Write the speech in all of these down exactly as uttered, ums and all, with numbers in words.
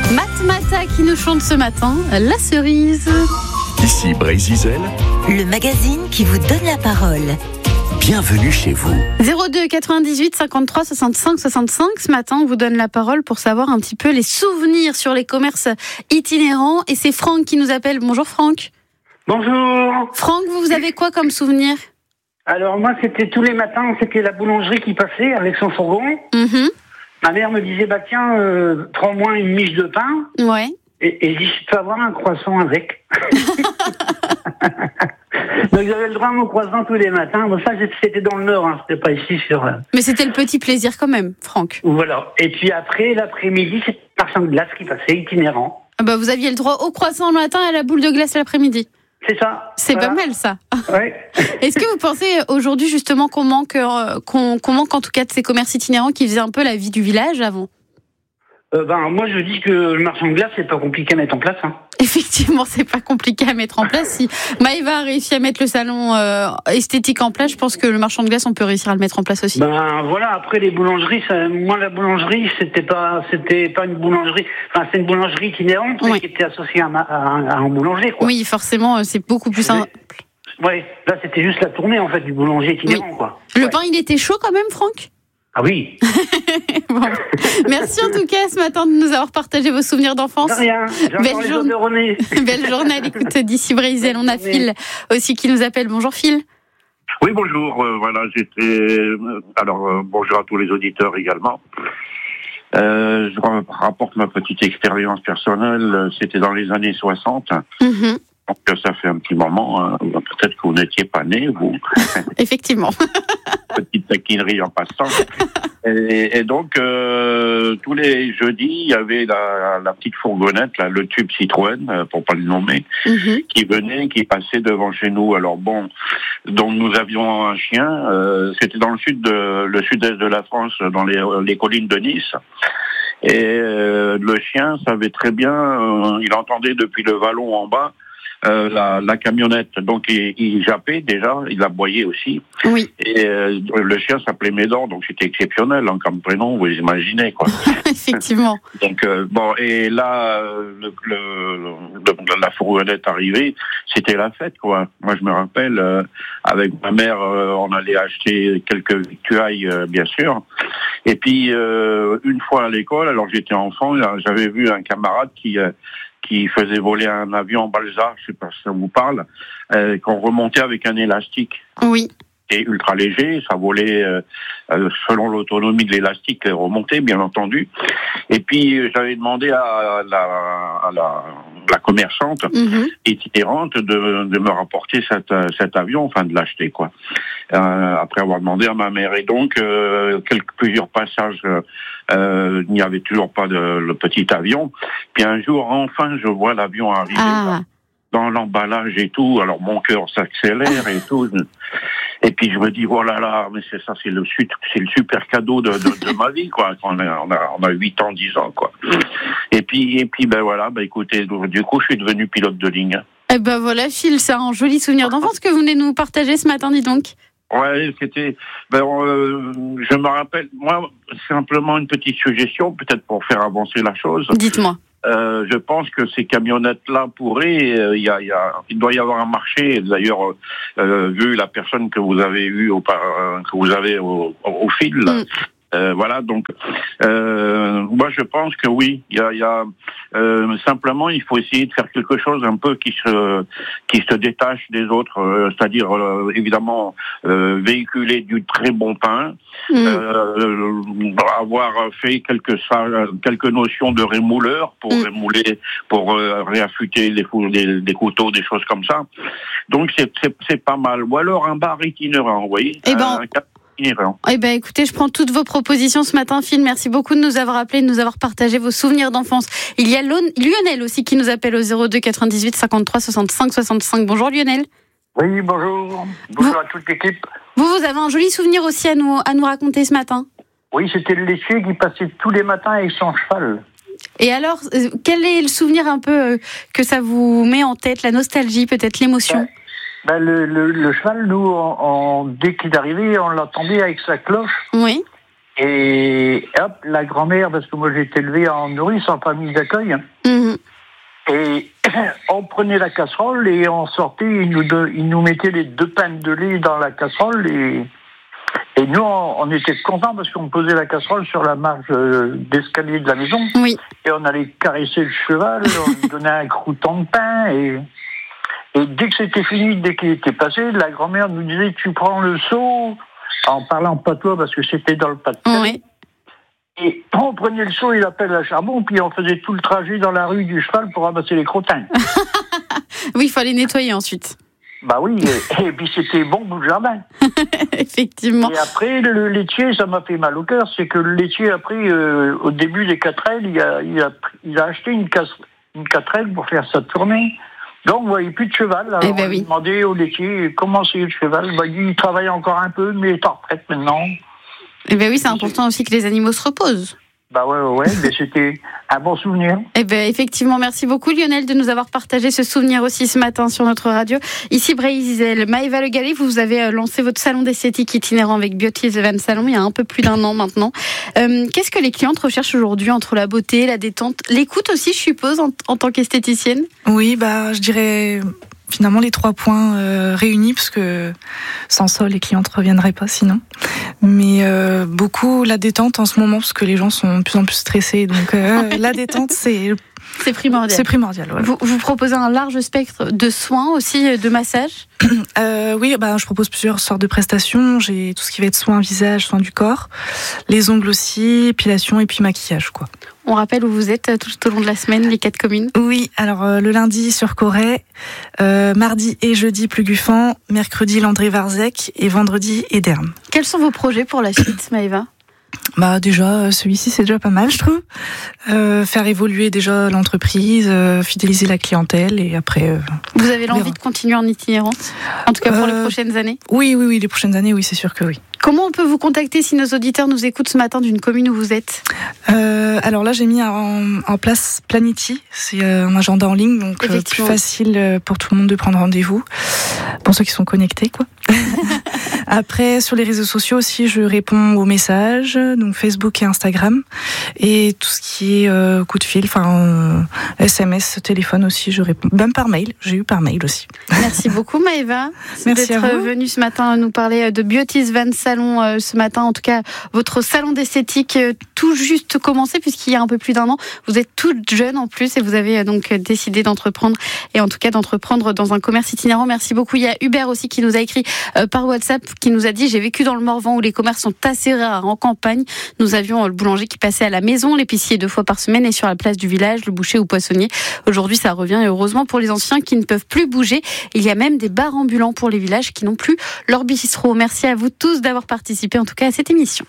Matmata qui nous chante ce matin La Cerise. Ici Brézizel, le magazine qui vous donne la parole. Bienvenue chez vous. zéro deux quatre-vingt-dix-huit cinquante-trois soixante-cinq soixante-cinq. Ce matin, on vous donne la parole pour savoir un petit peu les souvenirs sur les commerces itinérants. Et c'est Franck qui nous appelle. Bonjour Franck. Bonjour. Franck, vous avez quoi comme souvenir? Alors moi, c'était tous les matins, c'était la boulangerie qui passait avec son fourgon. Mm-hmm. Ma mère me disait, bah tiens, euh, prends-moi une miche de pain. Ouais. Et, et je dis, je peux avoir un croissant avec. Donc j'avais le droit à mon croissant tous les matins. Bon, ça, c'était dans le Nord, hein, c'était pas ici sur... Euh... Mais c'était le petit plaisir quand même, Franck. Voilà. Et puis après, l'après-midi, c'était le marchand de glace qui passait, itinérant. Ah bah vous aviez le droit au croissant le matin et à la boule de glace l'après-midi. C'est ça. C'est voilà. Pas mal ça. Ouais. Est-ce que vous pensez aujourd'hui justement qu'on manque, euh, qu'on, qu'on manque en tout cas de ces commerces itinérants qui faisaient un peu la vie du village avant? Euh, ben, moi, je dis que le marchand de glace, c'est pas compliqué à mettre en place. Hein. Effectivement, c'est pas compliqué à mettre en place. Si Maëva a réussi à mettre le salon euh, esthétique en place, je pense que le marchand de glace, on peut réussir à le mettre en place aussi. Ben voilà. Après les boulangeries, ça, moi la boulangerie, c'était pas, c'était pas une boulangerie. Enfin, c'est une boulangerie itinérante, mais Oui. qui était associée à, ma, à, un, à un boulanger, quoi. Oui, forcément, c'est beaucoup plus simple. Ouais. Là, c'était juste la tournée en fait du boulanger itinérant, Oui. quoi. Le ouais. pain, il était chaud quand même, Franck? Ah oui. Bon. Merci en tout cas ce matin de nous avoir partagé vos souvenirs d'enfance. De rien. Belle, jour... de René. Belle journée à l'écoute d'ici Brézizel. On a Phil aussi qui nous appelle. Bonjour Phil. Oui, bonjour. Euh, voilà, j'étais. Alors, euh, bonjour à tous les auditeurs également. Euh, je rapporte ma petite expérience personnelle. C'était dans les années soixante. Mm-hmm. Donc, ça fait un petit moment. Hein. Peut-être que vous n'étiez pas né, vous. Effectivement. Petite taquinerie en passant. Et, et donc, euh, tous les jeudis, il y avait la, la petite fourgonnette, là, le tube Citroën, pour pas le nommer, mm-hmm. qui venait, qui passait devant chez nous. Alors bon, donc nous avions un chien. Euh, c'était dans le sud, de, le sud-est de la France, dans les, les collines de Nice. Et euh, le chien savait très bien, euh, il entendait depuis le vallon en bas. Euh, la, la camionnette, donc il, il jappait déjà, il aboyait aussi. Oui. Et euh, le chien s'appelait Médor, donc c'était exceptionnel hein, comme prénom, vous imaginez quoi. Effectivement. Donc euh, bon, et là, le, le, le, la fourgonnette arrivée, c'était la fête quoi. Moi je me rappelle, euh, avec ma mère, euh, on allait acheter quelques victuailles, euh, bien sûr. Et puis euh, une fois à l'école, alors j'étais enfant, j'avais vu un camarade qui euh, qui faisait voler un avion en balsa, je sais pas si ça vous parle, euh, qu'on remontait avec un élastique. Oui. Et ultra léger, ça volait euh, euh, selon l'autonomie de l'élastique remonté, bien entendu. Et puis j'avais demandé à la, à la, la commerçante mm-hmm. itinérante de, de me rapporter cet, cet avion, enfin de l'acheter quoi. Euh, après avoir demandé à ma mère. Et donc euh, quelques plusieurs passages, euh, il n'y avait toujours pas de le petit avion. Puis un jour, enfin, je vois l'avion arriver. Ah. Là, dans l'emballage et tout, alors mon cœur s'accélère et tout. Et puis je me dis, oh là là, mais c'est ça, c'est le, c'est le super cadeau de, de, de ma vie, quoi. On a, on a, on a huit ans, dix ans, quoi. Et puis, et puis, ben voilà, ben écoutez, du coup, je suis devenu pilote de ligne. Eh ben voilà, Phil, c'est un joli souvenir d'enfance que vous venez nous partager ce matin, dis donc. Ouais, c'était, ben, euh, je me rappelle, moi, simplement une petite suggestion, peut-être pour faire avancer la chose. Dites-moi. Euh, je pense que ces camionnettes-là pourraient, il euh, y a, y a, il doit y avoir un marché. D'ailleurs, euh, vu la personne que vous avez eue au, euh, que vous avez au, au fil, mm. euh, voilà. Donc, euh, moi, je pense que oui, il y a, y a euh, simplement, il faut essayer de faire quelque chose un peu qui se, qui se détache des autres. Euh, c'est-à-dire, euh, évidemment, euh, véhiculer du très bon pain, mm. euh, avoir fait quelques quelques notions de rémouleur pour mm. rémouler, pour euh, réaffûter les, les, des couteaux, des choses comme ça. Donc, c'est, c'est, c'est pas mal. Ou alors un bar itinérant, vous voyez. Eh ben, un, Eh ben, écoutez, je prends toutes vos propositions ce matin, Phil. Merci beaucoup de nous avoir appelés, de nous avoir partagé vos souvenirs d'enfance. Il y a Lionel aussi qui nous appelle au zéro deux quatre-vingt-dix-huit cinquante-trois soixante-cinq soixante-cinq. Bonjour Lionel. Oui, bonjour. Bonjour vous, à toute l'équipe. Vous, vous avez un joli souvenir aussi à nous, à nous raconter ce matin. Oui, c'était le laitier qui passait tous les matins avec son cheval. Et alors, quel est le souvenir un peu que ça vous met en tête, la nostalgie, peut-être l'émotion? Ben, ben le, le, le cheval, nous, on, on, dès qu'il arrivait, on l'attendait avec sa cloche. Oui. Et hop, la grand-mère, parce que moi j'ai été élevé en nourrice, en famille d'accueil. Mmh. Et on prenait la casserole et on sortait, ils nous, de, ils nous mettaient les deux pintes de lait dans la casserole. Et, et nous, on, on était contents parce qu'on posait la casserole sur la marge d'escalier de la maison. Oui. Et on allait caresser le cheval, on lui donnait un crouton de pain. Et, et dès que c'était fini, dès qu'il était passé, la grand-mère nous disait, tu prends le seau, en parlant patois parce que c'était dans le Pas-de-Calais. Oui. Et on prenait le seau et la pelle à charbon, puis on faisait tout le trajet dans la rue du cheval pour ramasser les crottins. Oui, il fallait nettoyer ensuite. Bah oui, et, et puis c'était bon bout de jardin. Effectivement. Et après, le laitier, ça m'a fait mal au cœur, c'est que le laitier, après, euh, au début des quatrelles, il a, il a, il a acheté une, casse, une quatrelle pour faire sa tournée. Donc, vous voyez, plus de cheval. Alors, eh ben on oui. a demandé au laitier comment c'est le cheval. Bah, il travaille encore un peu, mais il est en retraite maintenant. Eh bien oui, c'est important aussi que les animaux se reposent. Bah ouais, ouais, ouais, mais c'était un bon souvenir. Eh bien effectivement, merci beaucoup Lionel de nous avoir partagé ce souvenir aussi ce matin sur notre radio. Ici Brésil, Maëva Le Gallais, vous avez lancé votre salon d'esthétique itinérant avec Beauty Van Salon il y a un peu plus d'un an maintenant. Euh, qu'est-ce que les clientes recherchent aujourd'hui entre la beauté, la détente, l'écoute aussi, je suppose, en, en tant qu'esthéticienne ? Oui, bah je dirais... Finalement, les trois points euh, réunis, parce que sans ça, les clients ne reviendraient pas sinon. Mais euh, beaucoup la détente en ce moment, parce que les gens sont de plus en plus stressés. Donc euh, la détente, c'est... C'est primordial. C'est primordial, voilà. Vous, vous proposez un large spectre de soins aussi, de massages ? euh, Oui, bah, je propose plusieurs sortes de prestations. J'ai tout ce qui va être soins visage, soins du corps, les ongles aussi, épilation et puis maquillage, quoi. On rappelle où vous êtes tout au long de la semaine, les quatre communes ? Oui, alors euh, le lundi sur Corray, euh, mardi et jeudi Pluguffan, mercredi Landré-Varzec et vendredi Ederne. Quels sont vos projets pour la suite, Maëva ? Bah déjà, celui-ci c'est déjà pas mal, je trouve. Euh, faire évoluer déjà l'entreprise, euh, fidéliser la clientèle et après. Euh, Vous avez l'envie de continuer en itinérance, en tout cas pour euh, les prochaines années ? Oui, oui, oui, les prochaines années, oui, c'est sûr que oui. Comment on peut vous contacter si nos auditeurs nous écoutent ce matin d'une commune où vous êtes ? euh, Alors là, j'ai mis en, en place Planity, c'est un agenda en ligne, donc euh, plus facile pour tout le monde de prendre rendez-vous, pour ceux qui sont connectés, quoi. Après, sur les réseaux sociaux aussi, je réponds aux messages, donc Facebook et Instagram, et tout ce qui est euh, coup de fil, enfin euh, S M S, téléphone aussi, je réponds. Même par mail, j'ai eu par mail aussi. Merci beaucoup Maëva d'être venue ce matin nous parler de Beauty Van Salon euh, ce matin. En tout cas, votre salon d'esthétique euh, tout juste commencé puisqu'il y a un peu plus d'un an. Vous êtes toute jeune en plus et vous avez euh, donc décidé d'entreprendre et en tout cas d'entreprendre dans un commerce itinérant. Merci beaucoup. Il y a Hubert aussi qui nous a écrit euh, par WhatsApp, qui nous a dit: j'ai vécu dans le Morvan où les commerces sont assez rares en campagne. Nous avions le boulanger qui passait à la maison, l'épicier deux fois par semaine et sur la place du village, le boucher ou poissonnier. Aujourd'hui, ça revient et heureusement pour les anciens qui ne peuvent plus bouger. Il y a même des bars ambulants pour les villages qui n'ont plus leur bistrot. Merci à vous tous d'avoir participé en tout cas à cette émission.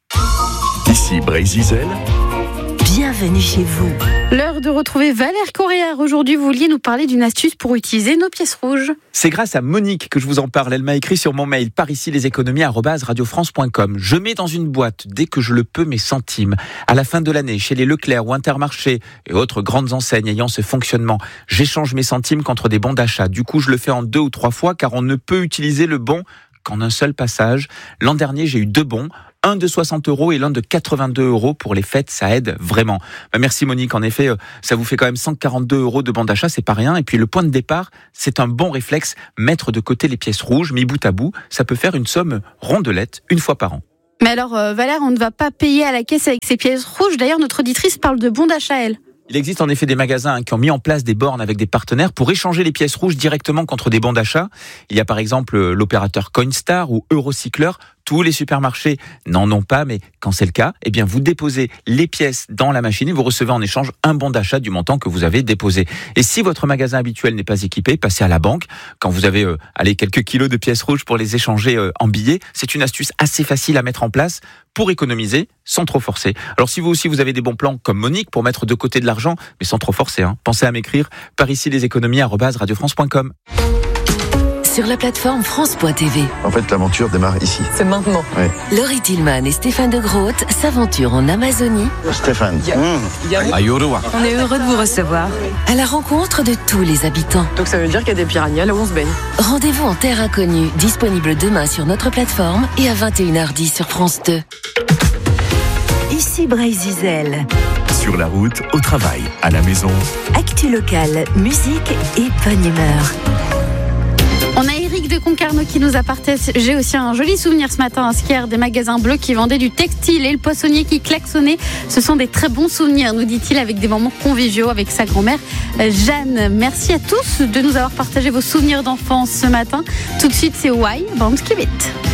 Ici Brésil. Bienvenue chez vous. L'heure de retrouver Valère Correa. Aujourd'hui, vous vouliez nous parler d'une astuce pour utiliser nos pièces rouges. C'est grâce à Monique que je vous en parle. Elle m'a écrit sur mon mail par ici les économies arobase radio france point com. Je mets dans une boîte, dès que je le peux, mes centimes. À la fin de l'année, chez les Leclerc ou Intermarché et autres grandes enseignes ayant ce fonctionnement, j'échange mes centimes contre des bons d'achat. Du coup, je le fais en deux ou trois fois car on ne peut utiliser le bon qu'en un seul passage. L'an dernier, j'ai eu deux bons. Un de soixante euros et l'un de quatre-vingt-deux euros pour les fêtes, ça aide vraiment. Bah merci Monique, en effet, ça vous fait quand même cent quarante-deux euros de bon d'achat, c'est pas rien. Et puis le point de départ, c'est un bon réflexe, mettre de côté les pièces rouges, mis bout à bout, ça peut faire une somme rondelette une fois par an. Mais alors euh, Valère, on ne va pas payer à la caisse avec ces pièces rouges. D'ailleurs, notre auditrice parle de bon d'achat, elle. Il existe en effet des magasins hein, qui ont mis en place des bornes avec des partenaires pour échanger les pièces rouges directement contre des bons d'achat. Il y a par exemple l'opérateur Coinstar ou Eurocycler. Tous les supermarchés n'en ont pas, mais quand c'est le cas, eh bien vous déposez les pièces dans la machine et vous recevez en échange un bon d'achat du montant que vous avez déposé. Et si votre magasin habituel n'est pas équipé, passez à la banque. Quand vous avez euh, allez, quelques kilos de pièces rouges pour les échanger euh, en billets, c'est une astuce assez facile à mettre en place pour économiser sans trop forcer. Alors si vous aussi vous avez des bons plans comme Monique pour mettre de côté de l'argent, mais sans trop forcer, hein, pensez à m'écrire par ici les économies arobase radio france point com. Sur la plateforme France point T V. En fait, l'aventure démarre ici. C'est maintenant. Oui. Laurie Tillman et Stéphane de Groot s'aventurent en Amazonie. Stéphane. Mmh. On est heureux de vous recevoir. À la rencontre de tous les habitants. Donc ça veut dire qu'il y a des piranhas là où on se baigne. Rendez-vous en terre inconnue, disponible demain sur notre plateforme et à vingt et une heures dix sur France deux. Ici Brésil. Sur la route, au travail, à la maison. Actu locale, musique et bonne humeur. On a Eric de Concarneau qui nous a partagé aussi un joli souvenir ce matin à Skier, des magasins bleus qui vendaient du textile et le poissonnier qui klaxonnait. Ce sont des très bons souvenirs, nous dit-il, avec des moments conviviaux avec sa grand-mère Jeanne. Merci à tous de nous avoir partagé vos souvenirs d'enfance ce matin. Tout de suite, c'est Why, Bounce Keep It.